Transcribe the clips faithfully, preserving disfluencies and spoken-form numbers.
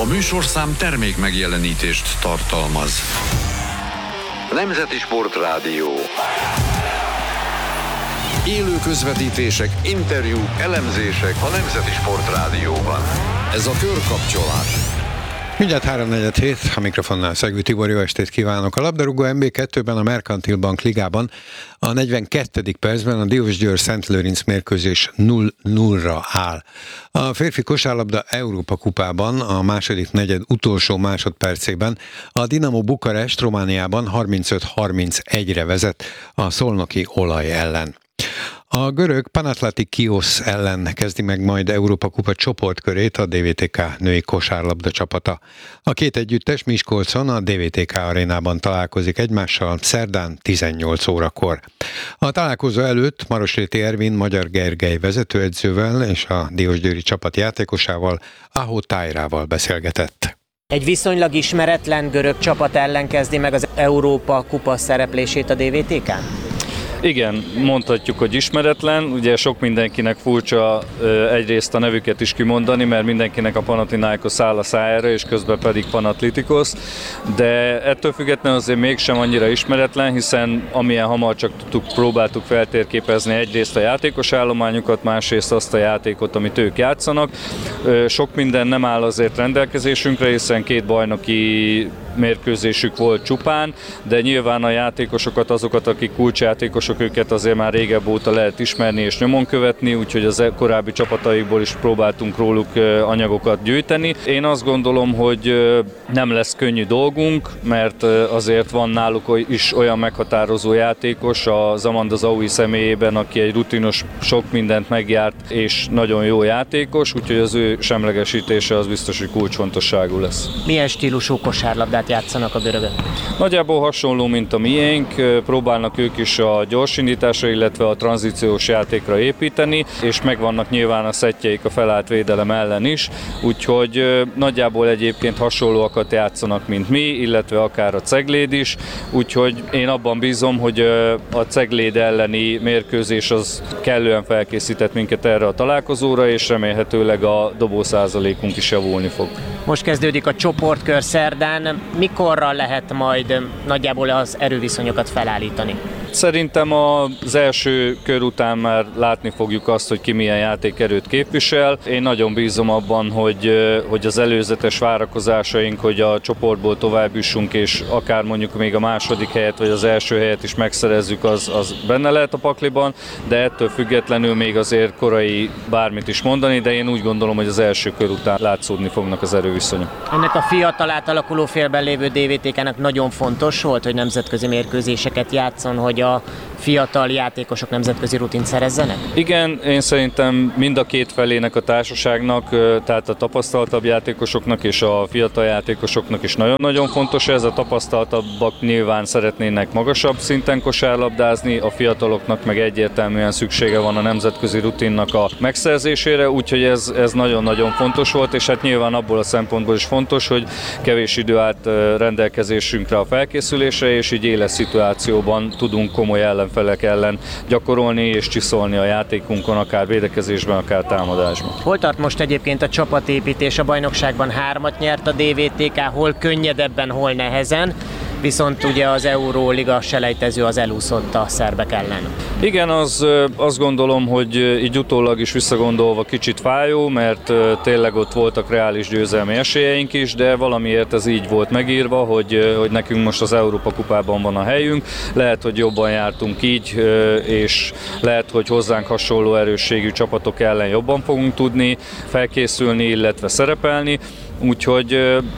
műsorszám termék megjelenítést tartalmaz. Nemzeti Sportrádió. Élő közvetítések, interjúk, elemzések a Nemzeti Sportrádióban. Ez a Körkapcsolás. Mindjárt háromnegyed hét, a mikrofonnál Szegő Tibor, jó estét kívánok. A labdarúgó em bé kettőben a Merkantil Bank Ligában a negyvenkettedik percben a Diósgyőr-Szent Lőrinc mérkőzés nulla nullra áll. A férfi kosárlabda Európa kupában a második negyed utolsó másodpercében a Dinamo Bukarest Romániában harmincöt harmincegyre vezet a szolnoki Olaj ellen. A görög Panathinaikos ellen kezdi meg majd Európa kupa csoportkörét a dé vé té ká női kosárlabda csapata. A két együttes Miskolcon a dé vé té ká arénában találkozik egymással szerdán tizennyolc órakor. A találkozó előtt Marosréti Ervin Magyar Gergely vezetőedzővel és a diósgyőri csapat játékosával, Aho Tájrával beszélgetett. Egy viszonylag ismeretlen görög csapat ellen kezdi meg az Európa kupa szereplését a dé vé té kán? Igen, mondhatjuk, hogy ismeretlen. Ugye sok mindenkinek furcsa egyrészt a nevüket is kimondani, mert mindenkinek a Panathinaikos áll a szájára, és közben pedig Panathinaikos. De ettől függetlenül azért mégsem annyira ismeretlen, hiszen amilyen hamar csak tudtuk, próbáltuk feltérképezni egyrészt a játékos állományukat, másrészt azt a játékot, amit ők játszanak. Sok minden nem áll azért rendelkezésünkre, hiszen két bajnoki mérkőzésük volt csupán, de nyilván a játékosokat, azokat, akik kulcsjátékosok, őket azért már régebb óta lehet ismerni és nyomon követni, úgyhogy az korábbi csapataikból is próbáltunk róluk anyagokat gyűjteni. Én azt gondolom, hogy nem lesz könnyű dolgunk, mert azért van náluk is olyan meghatározó játékos, a Zamanda Zaui személyében, aki egy rutinos, sok mindent megjárt és nagyon jó játékos, úgyhogy az ő semlegesítése az biztos, hogy kulcsfontosságú lesz. Milyen stílusú kosárlabdát játszanak a görögök? Nagyjából hasonló, mint a miénk, próbálnak ők is a gyorsindításra, illetve a tranzíciós játékra építeni, és megvannak nyilván a szettjeik a felállt védelem ellen is, úgyhogy nagyjából egyébként hasonlóakat játszanak, mint mi, illetve akár a Cegléd is, úgyhogy én abban bízom, hogy a Cegléd elleni mérkőzés az kellően felkészített minket erre a találkozóra, és remélhetőleg a dobószázalékunk is javulni fog. Most kezdődik a csoportkör szerdán. Mikorra lehet majd nagyjából az erőviszonyokat felállítani? Szerintem az első kör után már látni fogjuk azt, hogy ki milyen játékerőt képvisel. Én nagyon bízom abban, hogy, hogy az előzetes várakozásaink, hogy a csoportból tovább jussunk, és akár mondjuk még a második helyet, vagy az első helyet is megszerezzük, az, az benne lehet a pakliban, de ettől függetlenül még azért korai bármit is mondani, de én úgy gondolom, hogy az első kör után látszódni fognak az erőviszonyok. Ennek a fiatal átalakuló félben lévő dé vé té kának nagyon fontos volt, hogy nemzetközi mérkőzéseket játszon, hogy a fiatal játékosok nemzetközi rutint szerezzenek? Igen, én szerintem mind a két felének a társaságnak, tehát a tapasztaltabb játékosoknak és a fiatal játékosoknak is nagyon-nagyon fontos ez. A tapasztaltabbak nyilván szeretnének magasabb szinten kosárlabdázni, a fiataloknak meg egyértelműen szüksége van a nemzetközi rutinnak a megszerzésére, úgyhogy ez, ez nagyon-nagyon fontos volt, és hát nyilván abból a szempontból is fontos, hogy kevés idő állt rendelkezésünkre a felkészülésre, és így éles szituációban tudunk komoly ellenfelek ellen gyakorolni és csiszolni a játékunkon, akár védekezésben, akár támadásban. Hol tart most egyébként a csapatépítés? A bajnokságban hármat nyert a dé vé té ká, hol könnyedebben, hol nehezen, viszont ugye az Euróliga selejtező az elúszott a szerbek ellen. Igen, az, azt gondolom, hogy így utólag is visszagondolva kicsit fájó, mert tényleg ott voltak reális győzelmi esélyeink is, de valamiért ez így volt megírva, hogy, hogy nekünk most az Európa kupában van a helyünk. Lehet, hogy jobban jártunk így, és lehet, hogy hozzánk hasonló erősségű csapatok ellen jobban fogunk tudni felkészülni, illetve szerepelni. Úgyhogy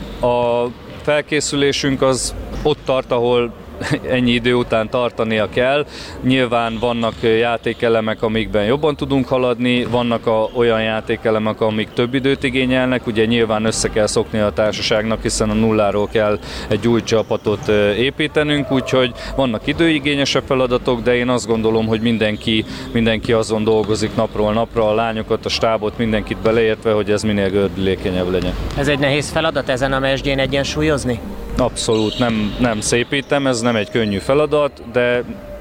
a felkészülésünk az ott tart, ahol ennyi idő után tartania kell. Nyilván vannak játékelemek, amikben jobban tudunk haladni, vannak a, olyan játékelemek, amik több időt igényelnek, ugye nyilván össze kell szokni a társaságnak, hiszen a nulláról kell egy új csapatot építenünk, úgyhogy vannak időigényesebb feladatok, de én azt gondolom, hogy mindenki, mindenki azon dolgozik napról napra, a lányokat, a stábot, mindenkit beleértve, hogy ez minél gördülékenyebb legyen. Ez egy nehéz feladat ezen a mesdjén egyensúlyozni? Abszolút nem, nem szépítem, ez nem egy könnyű feladat, de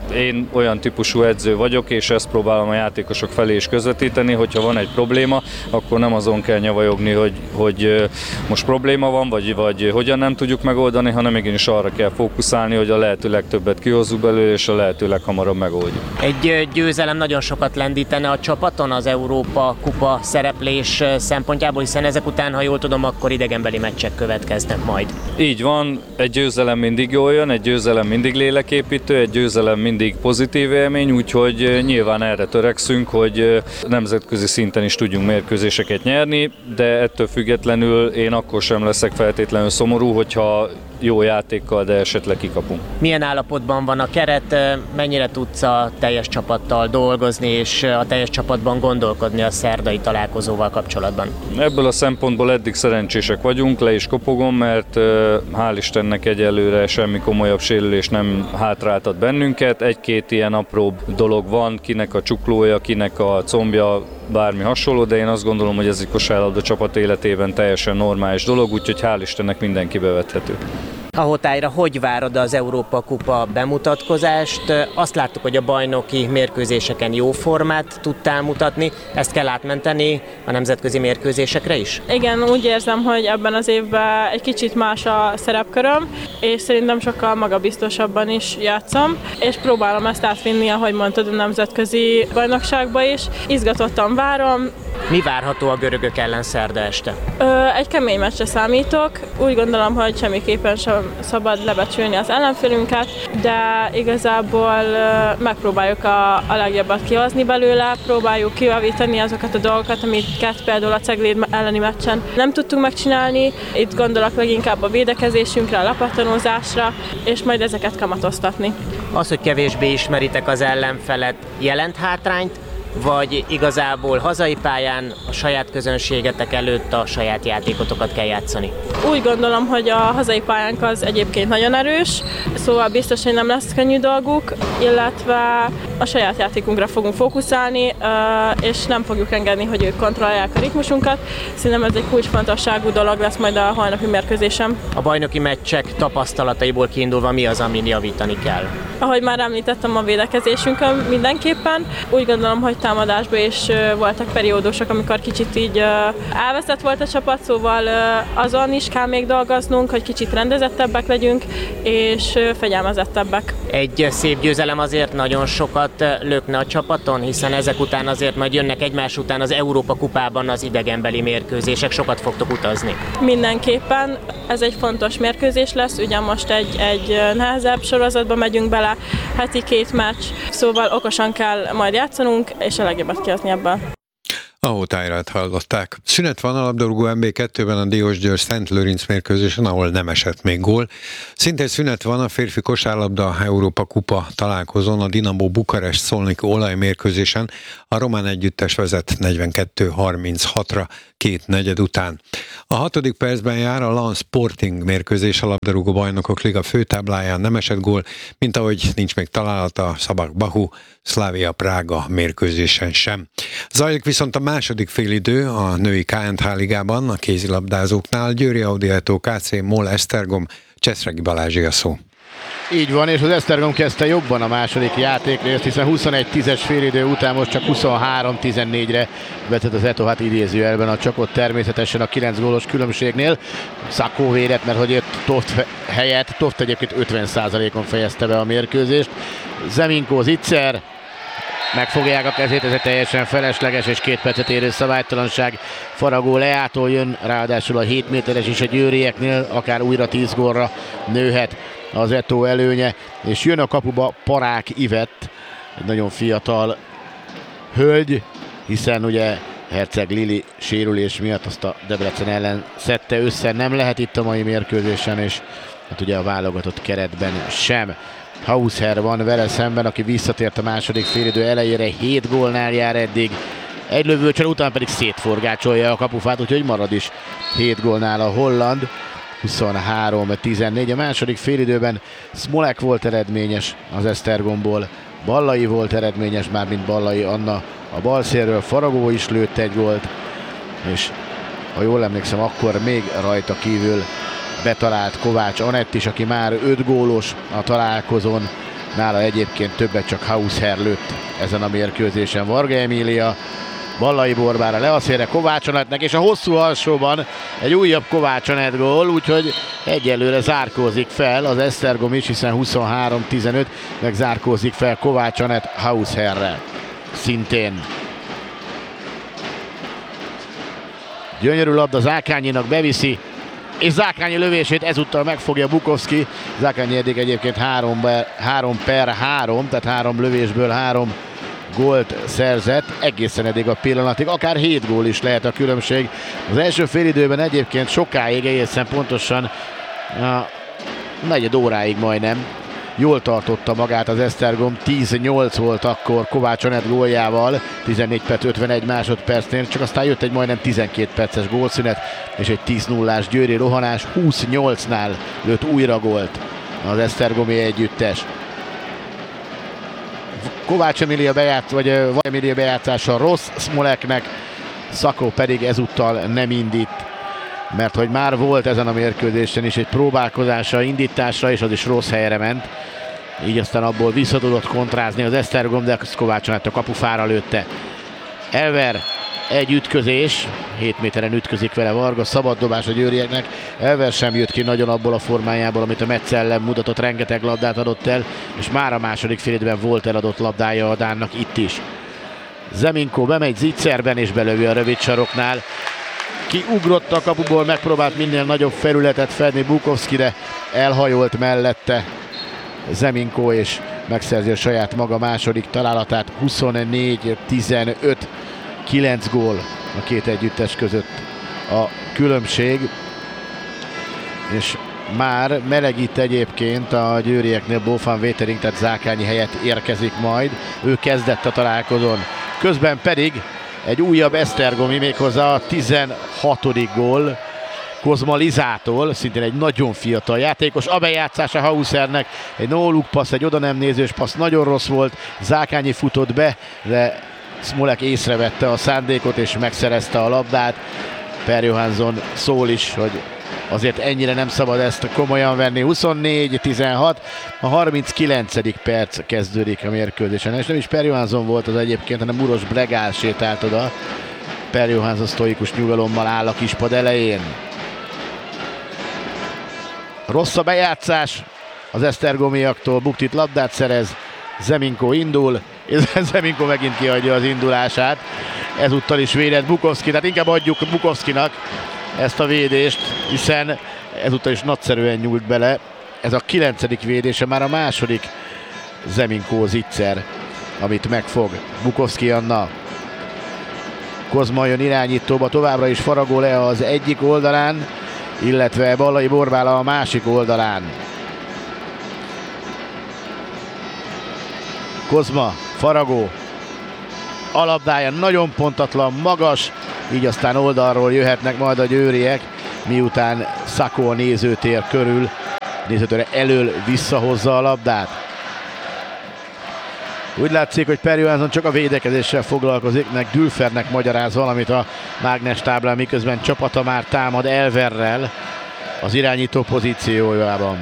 én olyan típusú edző vagyok, és ezt próbálom a játékosok felé is közvetíteni, hogyha van egy probléma, akkor nem azon kell nyavajogni, hogy, hogy most probléma van, vagy, vagy hogyan nem tudjuk megoldani, hanem igenis arra kell fókuszálni, hogy a lehető legtöbbet kihozzuk belőle, és a lehető leghamarabb megoldjuk. Egy győzelem nagyon sokat lendítene a csapaton az Európa kupa szereplés szempontjából, hiszen ezek után, ha jól tudom, akkor idegenbeli meccsek következnek majd. Így van, egy győzelem mindig jól jön, egy győzelem mindig léleképítő, egy győzelem mindig pozitív élmény, úgyhogy nyilván erre törekszünk, hogy nemzetközi szinten is tudjunk mérkőzéseket nyerni, de ettől függetlenül én akkor sem leszek feltétlenül szomorú, hogyha jó játékkal, de esetleg kikapunk. Milyen állapotban van a keret, mennyire tudsz a teljes csapattal dolgozni, és a teljes csapatban gondolkodni a szerdai találkozóval kapcsolatban? Ebből a szempontból eddig szerencsések vagyunk, le is kopogom, mert hál' Istennek egyelőre semmi komolyabb sérülés nem hátráltat bennünket. Egy-két ilyen apróbb dolog van, kinek a csuklója, kinek a combja, bármi hasonló, de én azt gondolom, hogy ez egy kosárlabda csapat életében teljesen normális dolog, úgyhogy hál' Istennek mindenki bevethető. A Hotályra hogy várod az Európa kupa bemutatkozást? Azt láttuk, hogy a bajnoki mérkőzéseken jó formát tudtál mutatni, ezt kell átmenteni a nemzetközi mérkőzésekre is? Igen, úgy érzem, hogy ebben az évben egy kicsit más a szerepköröm, és szerintem sokkal magabiztosabban is játszom, és próbálom ezt átvinni, ahogy mondtad, a nemzetközi bajnokságba is. Izgatottan várom. Mi várható a görögök ellen szerda este? Ö, egy kemény meccsre számítok. Úgy gondolom, hogy semmiképpen sem szabad lebecsülni az ellenfélünket, de igazából ö, megpróbáljuk a, a legjobbat kihozni belőle, próbáljuk kijavítani azokat a dolgokat, amiket például a Cegléd elleni meccsen nem tudtunk megcsinálni. Itt gondolok leginkább a védekezésünkre, a lapattanózásra, és majd ezeket kamatoztatni. Az, hogy kevésbé ismeritek az ellenfelet, jelent hátrányt, vagy igazából hazai pályán a saját közönségetek előtt a saját játékotokat kell játszani? Úgy gondolom, hogy a hazai pályánk az egyébként nagyon erős, szóval biztos, hogy nem lesz könnyű dolguk, illetve a saját játékunkra fogunk fókuszálni, és nem fogjuk engedni, hogy ők kontrollálják a ritmusunkat. Szerintem ez egy kulcsfontosságú dolog lesz majd a holnapi mérkőzésem. A bajnoki meccsek tapasztalataiból kiindulva mi az, amin javítani kell? Ahogy már említettem, a védekezésünkön mindenképpen. Úgy gondolom, hogy támadásban is voltak periódusok, amikor kicsit így elveszett volt a csapat, szóval azon is kell még dolgoznunk, hogy kicsit rendezettebbek legyünk, és fegyelmezettebbek. Egy szép győzelem azért nagyon sokat lökne a csapaton, hiszen ezek után azért majd jönnek egymás után az Európa kupában az idegenbeli mérkőzések, sokat fogtok utazni. Mindenképpen ez egy fontos mérkőzés lesz, ugye most egy, egy nehezebb sorozatba megyünk bele, heti két meccs, szóval okosan kell majd játszanunk, és a legjobbat kihozni ebből. A Hótályrat hallották. Szünet van a labdarúgó em bé kettőben a Diósgyőr Szent Lőrinc mérkőzésen, ahol nem esett még gól. Szintén szünet van a férfi kosárlabda Európa kupa találkozón, a Dinamo Bukarest Szolniki olajmérkőzésen. A román együttes vezet negyvenkettő harminchatra két negyed után. A hatodik percben jár a Lan Sporting mérkőzés, a labdarúgó bajnokok liga főtábláján nem esett gól, mint ahogy nincs még találata a Szabak Bahu Szlávia Prága mérkőzésen sem. Zajlik viszont a második félidő a női ká en há ligában, a kézilabdázóknál. Győri Audietó, ká cé Mol Esztergom, Cseszregi Balázsi a szó. Így van, és az Esztergom kezdte jobban a második játékrészt, hiszen huszonegy tízes félidő után most csak huszonhárom tizennégyre vetett az Etohat idézőjelben a csapot, természetesen a kilenc gólos különbségnél. Szakó védett, mert hogy jött Toft helyett, Toft egyébként ötven százalékon fejezte be a mérkőzést. Zeminkó Zicser, megfogják a kezét, ez egy teljesen felesleges és két percet érő szabálytalanság. Faragó Leától jön, ráadásul a hét méteres is a győrieknél, akár újra tíz gólra nőhet az Etó előnye, és jön a kapuba Parák Ivett, egy nagyon fiatal hölgy, hiszen ugye Herceg Lili sérülés miatt azt a Debrecen ellen szedte össze, nem lehet itt a mai mérkőzésen, és hát ugye a válogatott keretben sem. Hausher van vele szemben, aki visszatért a második félidő elejére, hét gólnál jár eddig, egy lövőcsel után pedig szétforgácsolja a kapufát, úgyhogy marad is hét gólnál a holland. huszonhárom tizennégy. A második félidőben Smolek volt eredményes az Esztergomból, Ballai volt eredményes, mármint Ballai Anna a bal szélről, Faragó is lőtt egy gólt, és ha jól emlékszem, akkor még rajta kívül betalált Kovács Anett is, aki már öt gólos a találkozón, nála egyébként többet csak Hausher lőtt ezen a mérkőzésen. Varga Emília Ballai Borbára, Leaszfélre Kovács Anetnek, és a hosszú alsóban egy újabb Kovács Anett gól, úgyhogy egyelőre zárkózik fel az Esztergom is, hiszen huszonhárom tizenöt, meg zárkózik fel Kovács Anett Hausherrel szintén. Gyönyörű labda Zákányinak, beviszi, és Zákányi lövését ezúttal megfogja Bukovszki. Zákányi eddig egyébként három per három, tehát három lövésből három gólt szerzett, egészen eddig a pillanatig, akár hét gól is lehet a különbség. Az első félidőben egyébként sokáig, egészen pontosan a negyed óráig majdnem jól tartotta magát az Esztergom, tíz nyolc volt akkor Kovács Anett góljával, tizennégy perc ötvenegy másodpercnél, csak aztán jött egy majdnem tizenkét perces gólszünet, és egy tíz nullás győri rohanás, huszonnyolcnál lőtt újra gólt az esztergomi együttes. Kovács Emília bejátsz, vagy Varga Emília bejátszása rossz Smoleknek, Szakó pedig ezúttal nem indít, mert hogy már volt ezen a mérkőzésen is egy próbálkozása, indításra, és az is rossz helyre ment. Így aztán abból vissza tudott kontrázni az Esztergom, de Kovács Anett a kapufára lőtte. Elver, egy ütközés, hét méteren ütközik vele Varga, szabad dobás a győrieknek. Elver sem jött ki nagyon abból a formájából, amit a Metz ellen mutatott, rengeteg labdát adott el, és már a második félidőben volt eladott labdája a Dánnak itt is. Zeminko bemegy zicserben és belövi a rövid saroknál. Kiugrott a kapuból, megpróbált minél nagyobb felületet fedni Bukovszki, de elhajolt mellette Zeminko, és megszerzi a saját maga második találatát. huszonnégy tizenöt, kilenc gól a két együttes között a különbség, és már melegít egyébként a győrieknél Bo van Wetering, tehát Zákányi helyett érkezik majd. Ő kezdett a találkozón. Közben pedig egy újabb esztergomi, méghozzá a tizenhatodik gól Kozma Lizától, szintén egy nagyon fiatal játékos. A bejátszása Haushernek, egy no-look passz, egy oda nem nézős passz, nagyon rossz volt. Zákányi futott be, de Smolek észrevette a szándékot és megszerezte a labdát. Per Johansson szól is, hogy azért ennyire nem szabad ezt komolyan venni. huszonnégy tizenhat, a harminckilencedik perc kezdődik a mérkőzésen, és nem is Per Johansson volt az egyébként, hanem Uros Bregál sétált oda. Per Johansson sztoikus nyugalommal áll a kispad elején. Rossz a bejátszás az esztergomiaktól, Buktit labdát szerez, Zeminko indul, és Zeminko megint kiadja az indulását. Ezúttal is védett Bukovszki, tehát inkább adjuk Bukovszkinak ezt a védést, hiszen ezúttal is nagyszerűen nyúlt bele. Ez a kilencedik védése, már a második Zeminko zicser, amit megfog Bukovszki Anna. Kozma jön irányítóba, továbbra is Faragó Lea az egyik oldalán, illetve Ballai Borbála a másik oldalán. Kozma, Faragó, a labdája nagyon pontatlan, magas, így aztán oldalról jöhetnek majd a győriek, miután Szakó a nézőtér körül, nézőtérre elől visszahozza a labdát. Úgy látszik, hogy Per Johansson csak a védekezéssel foglalkozik, meg Dülfernek magyaráz valamit a mágnes táblán, miközben csapata már támad Elverrel az irányító pozíciójában.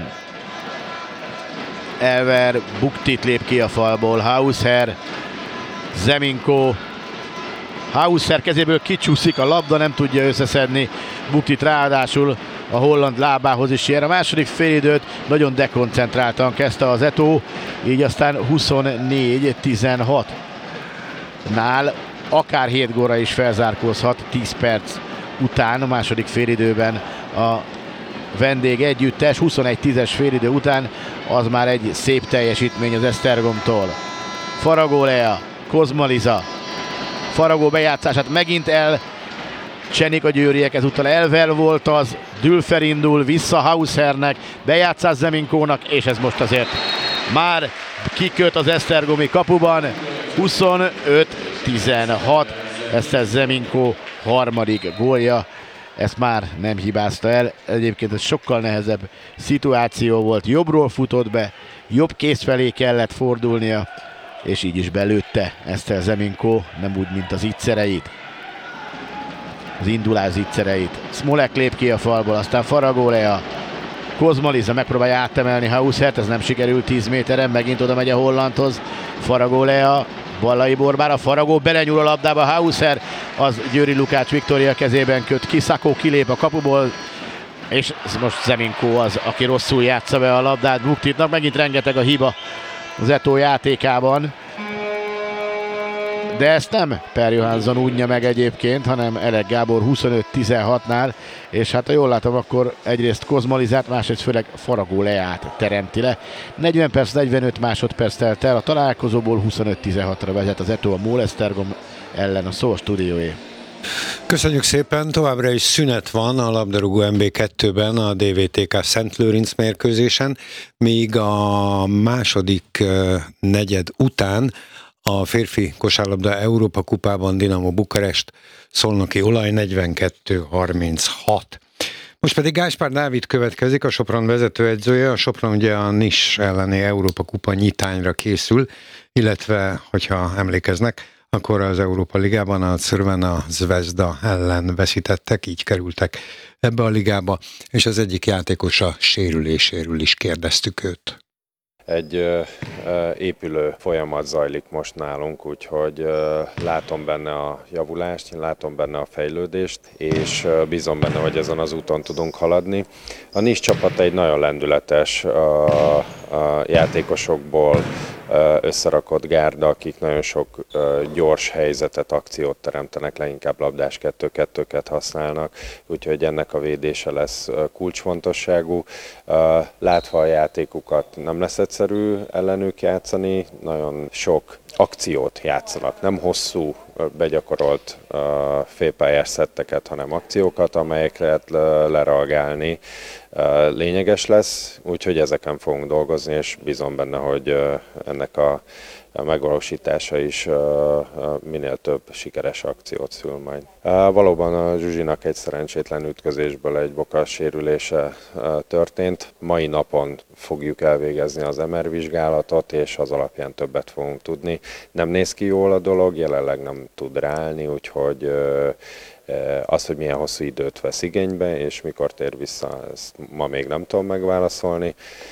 Elver Buktit lép ki a falból, Hausher, Zeminko, Hausher kezéből kicsúszik a labda, nem tudja összeszedni Buktit, ráadásul a holland lábához is ér. A második félidőt nagyon dekoncentráltan kezdte az Eto, így aztán huszonnégy tizenhat nál akár hét gólra is felzárkózhat tíz perc után, a második félidőben a vendég együttes, huszonegy tízes félidő után az már egy szép teljesítmény az Esztergomtól. Faragó Lea, Kozma Liza, Faragó bejátszását megint el csenik a győriek, ezúttal Elver volt az, Dülfer indul, vissza Haushernek, bejátszás Zeminkónak, és ez most azért már kiköt az esztergomi kapuban. huszonöt tizenhat, ez a Zeminko harmadik gólja, ezt már nem hibázta el, egyébként ez sokkal nehezebb szituáció volt, jobbról futott be, jobb kéz felé kellett fordulnia, és így is belőtte ezt a Zeminko, nem úgy, mint az ittszereit. Az indulás zicsereit. Smolek lép ki a falból, aztán Faragó Lea. Kozmaliza megpróbálja áttemelni Hauszert, ez nem sikerült tíz méteren, megint oda megy a hollandhoz. Faragó Lea, Vallai Borbára, Faragó belenyúl a labdába, Hauszer, az Győri Lukács Viktória kezében köt ki, Szakó kilép a kapuból, és most Zeminkó az, aki rosszul játsza be a labdát Buktitnak, megint rengeteg a hiba az Eto játékában. De ezt nem Per Johansson unja meg egyébként, hanem Elek Gábor huszonöt tizenhatnál, és hát ha jól látom, akkor egyrészt Kozmalizát, másrészt főleg Faragó Leát teremti le. negyven perc, negyvenöt másodperc telt el a találkozóból, huszonöt tizenhatra vezet az Eto a Molesztergom ellen, a szó a stúdióé. Köszönjük szépen, továbbra is szünet van a labdarúgó em bé kettőben a dé vé té ká Szent Lőrinc mérkőzésen, míg a második negyed után a férfi kosárlabda Európa kupában Dinamo Bukarest Szolnoki Olaj negyvenkettő harminchat. Most pedig Gáspár Dávid következik, a Sopron vezetőedzője. A Sopron ugye a Nis elleni Európa kupa nyitányra készül, illetve, hogyha emlékeznek, akkor az Európa Ligában a Crvena Zvezda ellen veszítettek, így kerültek ebbe a ligába, és az egyik játékos a sérüléséről is kérdeztük őt. Egy ö, ö, épülő folyamat zajlik most nálunk, úgyhogy ö, látom benne a javulást, látom benne a fejlődést, és ö, bízom benne, hogy ezen az úton tudunk haladni. A Nis csapata egy nagyon lendületes a, a játékosokból ö, összerakott gárda, akik nagyon sok ö, gyors helyzetet, akciót teremtenek, leginkább labdás kettő-kettőket használnak, úgyhogy ennek a védése lesz ö, kulcsfontosságú. Ö, látva a játékukat nem lesz egyszerű ellenük játszani, nagyon sok akciót játszanak, nem hosszú, begyakorolt uh, félpályás szetteket, hanem akciókat, amelyekre lehet lereagálni. Uh, lényeges lesz, úgyhogy ezeken fogunk dolgozni, és bízom benne, hogy uh, ennek a, a megvalósítása is uh, uh, minél több sikeres akciót szül majd. Uh, valóban a Zsuzsinak egy szerencsétlen ütközésből egy bokas sérülése uh, történt. Mai napon fogjuk elvégezni az em er vizsgálatot, és az alapján többet fogunk tudni. Nem néz ki jól a dolog, jelenleg nem tud ráállni, úgyhogy uh, az, hogy milyen hosszú időt vesz igénybe, és mikor tér vissza, ezt ma még nem tudom megválaszolni.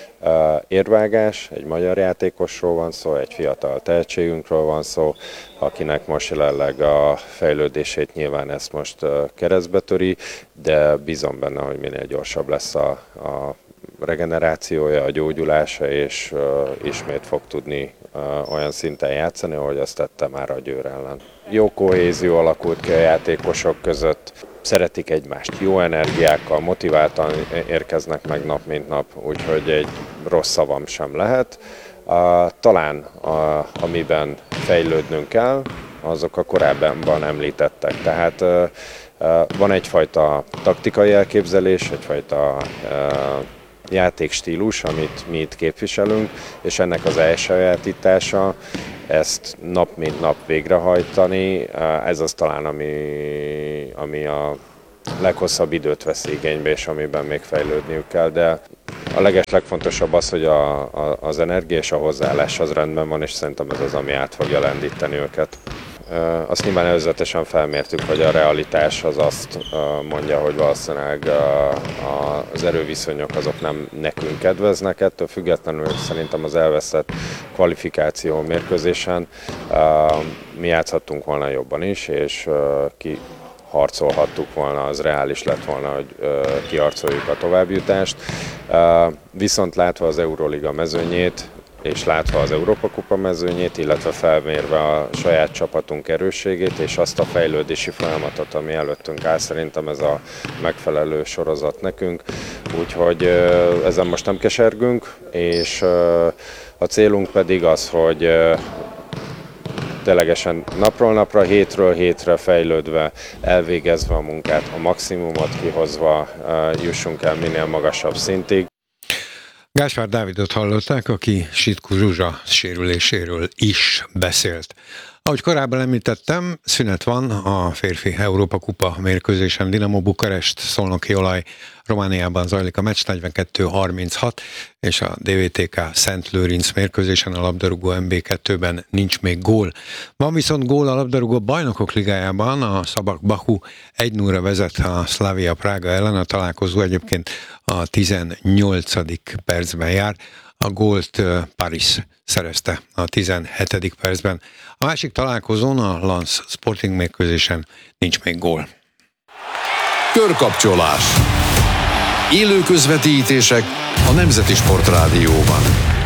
Érvágás, egy magyar játékosról van szó, egy fiatal tehetségünkről van szó, akinek most jelenleg a fejlődését nyilván ezt most keresztbe töri, de bízom benne, hogy minél gyorsabb lesz a, a regenerációja, a gyógyulása, és uh, ismét fog tudni uh, olyan szinten játszani, ahogy azt tette már a Győr ellen. Jó kohézió alakult ki a játékosok között, szeretik egymást, jó energiákkal, motiváltan érkeznek meg nap mint nap, úgyhogy egy rossz szavam sem lehet. Uh, talán uh, amiben fejlődnünk kell, azok a korábban említettek. Tehát uh, uh, van egyfajta taktikai elképzelés, egyfajta uh, játékstílus, amit mi itt képviselünk, és ennek az elsajátítása, ezt nap mint nap végrehajtani, ez az talán, ami, ami a leghosszabb időt vesz igénybe, és amiben még fejlődniük kell, de a legeslegfontosabb az, hogy a, a, az energia és a hozzáállás az rendben van, és szerintem ez az, ami át fogja lendíteni őket. Azt nyilván előzetesen felmértük, hogy a realitás az azt mondja, hogy valószínűleg az erőviszonyok azok nem nekünk kedveznek, ettől függetlenül szerintem az elveszett kvalifikáció mérkőzésen mi játszhattunk volna jobban is, és ki harcolhattuk volna, az reális lett volna, hogy kiharcoljuk a továbbjutást. Viszont látva az Euroliga mezőnyét, és látva az Európa Kupa mezőnyét, illetve felmérve a saját csapatunk erősségét, és azt a fejlődési folyamatot, ami előttünk áll, szerintem ez a megfelelő sorozat nekünk. Úgyhogy ezen most nem kesergünk, és a célunk pedig az, hogy ténylegesen napról napra, hétről hétre fejlődve, elvégezve a munkát, a maximumot kihozva jussunk el minél magasabb szintig. Gáspár Dávidot hallották, aki Sitku Zsuzsa sérüléséről is beszélt. Ahogy korábban említettem, szünet van a férfi Európa Kupa mérkőzésen. Dinamo Bukarest, Szolnoki Olaj, Romániában zajlik a meccs, negyvenkettő harminchat, és a dé vé té ká Szent Lőrinc mérkőzésen a labdarúgó em bé kettőben nincs még gól. Van viszont gól a labdarúgó bajnokok ligájában, a Szabak Baku egy nullra vezet a Slavia Prága ellen, a találkozó egyébként a tizennyolcadik percben jár. A gólt Paris szerezte a tizenhetedik percben. A másik találkozón, a Lens Sporting mérkőzésen nincs még gól. Körkapcsolás. Élő közvetítések a Nemzeti Sportrádióban.